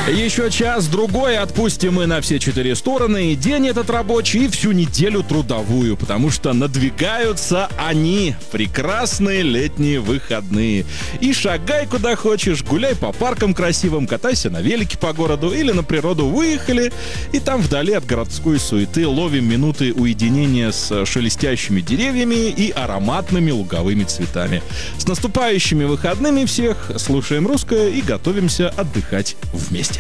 Еще час-другой отпустим мы на все 4 стороны, и день этот рабочий, и всю неделю трудовую, потому что надвигаются они, прекрасные летние выходные. И шагай куда хочешь, гуляй по паркам красивым, катайся на велике по городу или на природу выехали, и там вдали от городской суеты ловим минуты уединения с шелестящими деревьями и ароматными луговыми цветами. С наступающими выходными всех, слушаем русское и готовимся отдыхать вместе.